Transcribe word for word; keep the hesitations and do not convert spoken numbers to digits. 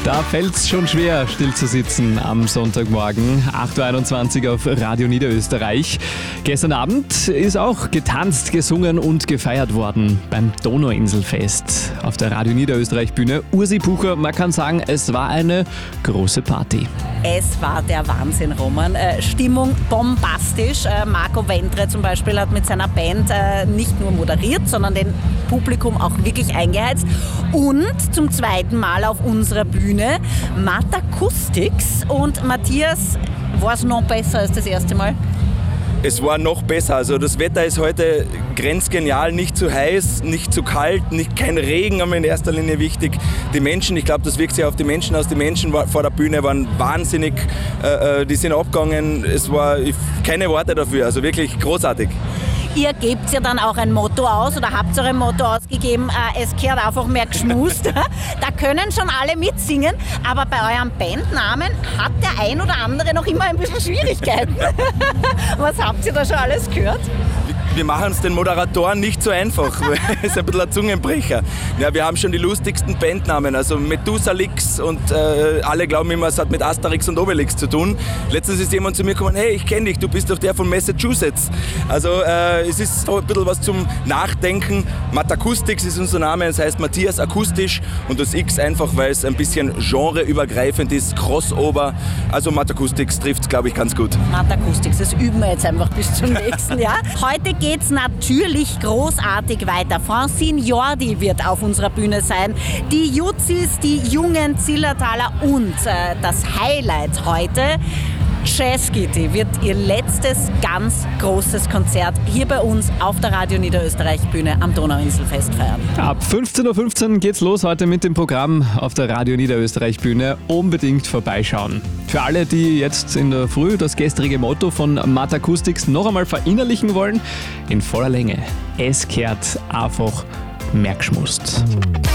Da fällt's schon schwer, still zu sitzen am Sonntagmorgen. acht Uhr einundzwanzig auf Radio Niederösterreich. Gestern Abend ist auch getanzt, gesungen und gefeiert worden beim Donauinselfest auf der Radio Niederösterreich Bühne. Ursi Pucher, man kann sagen, es war eine große Party. Es war der Wahnsinn, Roman. Äh, Stimmung bombastisch. Äh, Marco Wendre zum Beispiel hat mit seiner Band äh, nicht nur moderiert, sondern den Publikum auch wirklich eingeheizt. Und zum zweiten Mal auf unserer Bühne Matakustics. Und Matthias, war es noch besser als das erste Mal? Es war noch besser. Also das Wetter ist heute grenzgenial, nicht zu heiß, nicht zu kalt, nicht, kein Regen, aber in erster Linie wichtig. Die Menschen, ich glaube, das wirkt sich auf die Menschen aus. Die Menschen vor der Bühne waren wahnsinnig, äh, die sind abgegangen. Es war keine Worte dafür, also wirklich großartig. Ihr gebt ja dann auch ein Motto aus oder habt auch ein Motto ausgegeben, äh, es gehört einfach mehr geschmust. Da können schon alle mitsingen, aber bei eurem Bandnamen hat der ein oder andere noch immer ein bisschen Schwierigkeiten. Was habt ihr da schon alles gehört? Wir machen es den Moderatoren nicht so einfach. Es ist ein bisschen ein Zungenbrecher. Ja, wir haben schon die lustigsten Bandnamen, also Methusalix und äh, alle glauben immer, es hat mit Asterix und Obelix zu tun. Letztens ist jemand zu mir gekommen, hey, ich kenne dich, du bist doch der von Massachusetts. Also äh, es ist ein bisschen was zum Nachdenken. Matakustics ist unser Name, das heißt Matthias akustisch und das X einfach, weil es ein bisschen genreübergreifend ist, Crossover. Also Matakustics trifft es, glaube ich, ganz gut. Matakustics, das üben wir jetzt einfach bis zum nächsten Jahr. Heute geht's natürlich großartig weiter. Francine Jordi wird auf unserer Bühne sein. Die Jutzis, die jungen Zillertaler und äh, das Highlight heute, Jazz Kitty wird ihr letztes ganz großes Konzert hier bei uns auf der Radio Niederösterreich Bühne am Donauinselfest feiern. Ab fünfzehn Uhr fünfzehn geht's los heute mit dem Programm auf der Radio Niederösterreich Bühne. Unbedingt vorbeischauen. Für alle, die jetzt in der Früh das gestrige Motto von Matakustics noch einmal verinnerlichen wollen, in voller Länge. Es kehrt einfach mehr geschmust.